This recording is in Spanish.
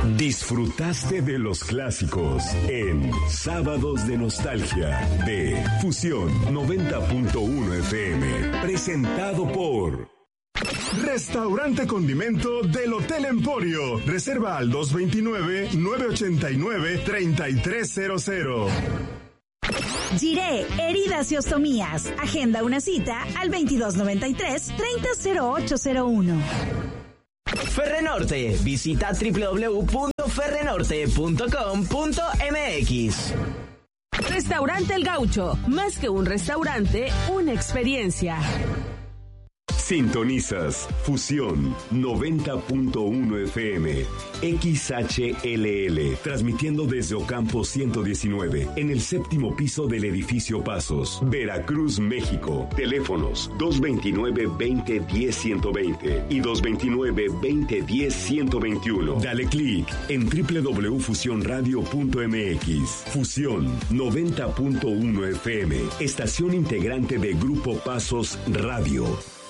Disfrutaste de los clásicos en Sábados de Nostalgia de Fusión 90.1 FM. Presentado por Restaurante Condimento del Hotel Emporio. Reserva al 229-989-3300. Giré, heridas y ostomías. Agenda una cita al 2293-300801. Ferrenorte. Visita www.ferrenorte.com.mx. Restaurante El Gaucho. Más que un restaurante, una experiencia. Sintonizas Fusión 90.1 FM XHLL, transmitiendo desde Ocampo 119 en el séptimo piso del edificio Pasos, Veracruz, México. Teléfonos 229-2010-120 y 229-2010-121. Dale clic en www.fusionradio.mx. Fusión 90.1 FM, estación integrante de Grupo Pasos Radio.